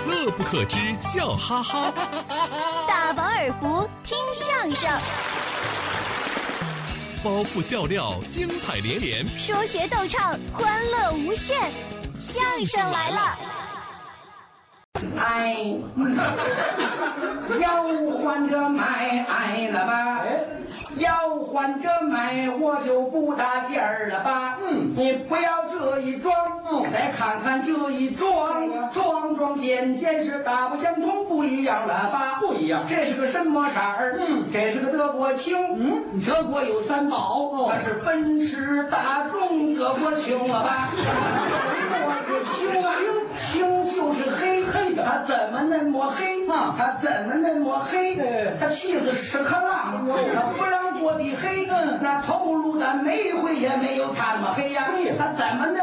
乐不可支，笑哈哈。 大饱耳福，听相声。 包袱笑料，精彩连连； 说学逗唱，欢乐无限。相声来了！ 哎，要换着买了吧？要换着买，我就不搭劲儿了吧？你不要这一装，再看看这一装，装件是大不相同，不一样了吧？不一样，这是个什么色儿？这是个德国青。德国有三宝，那是奔驰、大众、德国青了吧？我是青啊，青就是黑。他怎么那么黑啊？他怎么那么黑？他气死屎壳郎，他不让过的黑。那头颅的煤灰也没有他那么黑呀。他怎么那